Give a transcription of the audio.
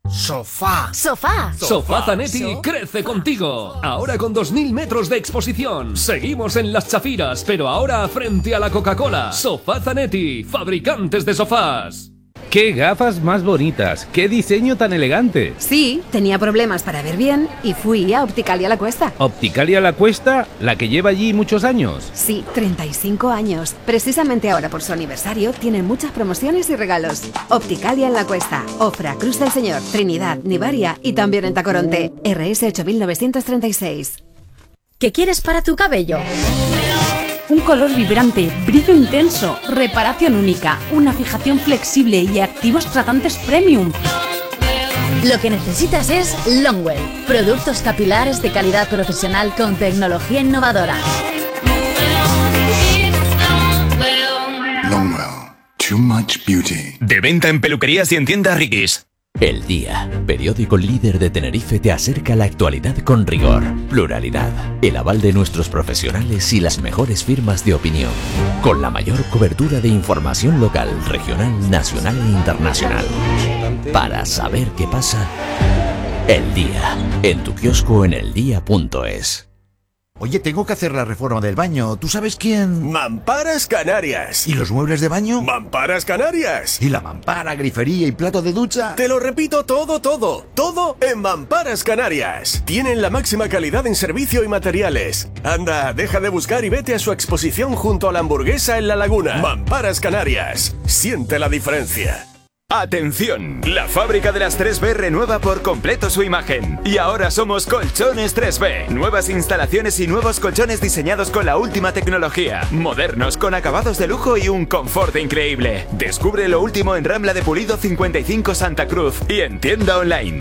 Sofá. Sofá. Sofá Zanetti crece contigo. Ahora con 2000 metros de exposición. Seguimos en Las Chafiras, pero ahora frente a la Coca-Cola. Sofá Zanetti, fabricantes de sofás. ¡Qué gafas más bonitas! ¡Qué diseño tan elegante! Sí, tenía problemas para ver bien y fui a Opticalia La Cuesta. ¿Opticalia La Cuesta? ¿La que lleva allí muchos años? Sí, 35 años. Precisamente ahora por su aniversario tienen muchas promociones y regalos. Opticalia en La Cuesta, Ofra, Cruz del Señor, Trinidad, Nivaria y también en Tacoronte. RS 8936. ¿Qué quieres para tu cabello? Un color vibrante, brillo intenso, reparación única, una fijación flexible y activos tratantes premium. Lo que necesitas es Longwell, productos capilares de calidad profesional con tecnología innovadora. Longwell, too much beauty. De venta en peluquerías y en tiendas Ricky's. El Día, periódico líder de Tenerife, te acerca a la actualidad con rigor, pluralidad, el aval de nuestros profesionales y las mejores firmas de opinión, con la mayor cobertura de información local, regional, nacional e internacional. Para saber qué pasa, El Día, en tu kiosco en eldia.es. Oye, tengo que hacer la reforma del baño. ¿Tú sabes quién? Mamparas Canarias. ¿Y los muebles de baño? Mamparas Canarias. ¿Y la mampara, grifería y plato de ducha? Te lo repito todo en Mamparas Canarias. Tienen la máxima calidad en servicio y materiales. Anda, deja de buscar y vete a su exposición junto a la Hamburguesa en La Laguna. Mamparas Canarias. Siente la diferencia. ¡Atención! La fábrica de las 3B renueva por completo su imagen. Y ahora somos Colchones 3B. Nuevas instalaciones y nuevos colchones diseñados con la última tecnología. Modernos, con acabados de lujo y un confort increíble. Descubre lo último en Rambla de Pulido 55 Santa Cruz y en tienda online.